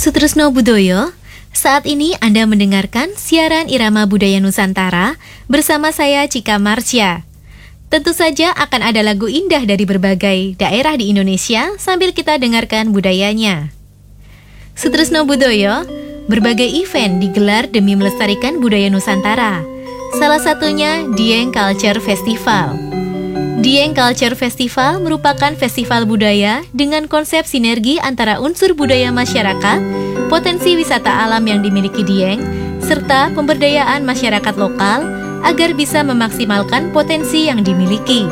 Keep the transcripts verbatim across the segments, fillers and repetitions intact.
Sutresno Budoyo, saat ini Anda mendengarkan siaran Irama Budaya Nusantara bersama saya Cika Marsya. Tentu saja akan ada lagu indah dari berbagai daerah di Indonesia sambil kita dengarkan budayanya. Sutresno Budoyo, berbagai event digelar demi melestarikan budaya Nusantara. Salah satunya Dieng Culture Festival. Dieng Culture Festival merupakan festival budaya dengan konsep sinergi antara unsur budaya masyarakat, potensi wisata alam yang dimiliki Dieng, serta pemberdayaan masyarakat lokal agar bisa memaksimalkan potensi yang dimiliki.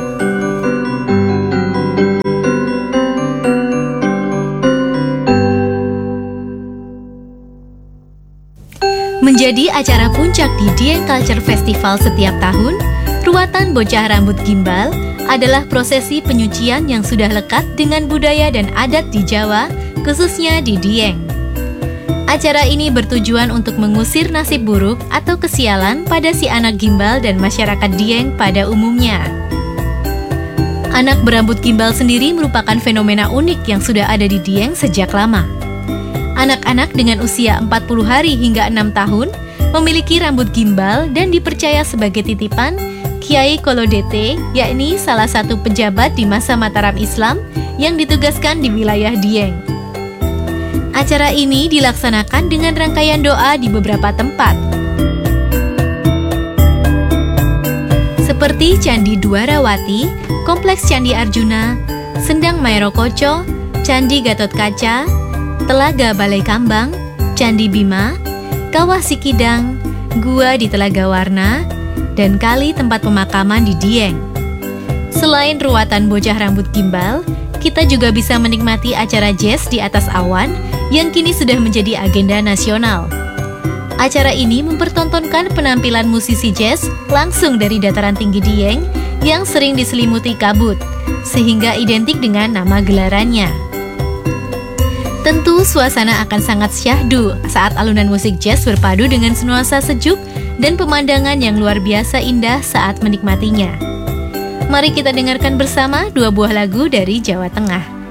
Menjadi acara puncak di Dieng Culture Festival setiap tahun, ruatan bocah rambut gimbal adalah prosesi penyucian yang sudah lekat dengan budaya dan adat di Jawa, khususnya di Dieng. Acara ini bertujuan untuk mengusir nasib buruk atau kesialan pada si anak gimbal dan masyarakat Dieng pada umumnya. Anak berambut gimbal sendiri merupakan fenomena unik yang sudah ada di Dieng sejak lama. Anak-anak dengan usia empat puluh hari hingga enam tahun memiliki rambut gimbal dan dipercaya sebagai titipan Kiai Kolodete, yakni salah satu pejabat di masa Mataram Islam yang ditugaskan di wilayah Dieng. Acara ini dilaksanakan dengan rangkaian doa di beberapa tempat, seperti Candi Dwarawati, Kompleks Candi Arjuna, Sendang Mairokoco, Candi Gatot Kaca, Telaga Balai Kambang, Candi Bima, Kawah Sikidang, Gua di Telaga Warna, dan kali tempat pemakaman di Dieng. Selain ruatan bocah rambut gimbal, kita juga bisa menikmati acara jazz di atas awan yang kini sudah menjadi agenda nasional. Acara ini mempertontonkan penampilan musisi jazz langsung dari dataran tinggi Dieng yang sering diselimuti kabut, sehingga identik dengan nama gelarannya. Tentu suasana akan sangat syahdu saat alunan musik jazz berpadu dengan nuansa sejuk dan pemandangan yang luar biasa indah saat menikmatinya. Mari kita dengarkan bersama dua buah lagu dari Jawa Tengah.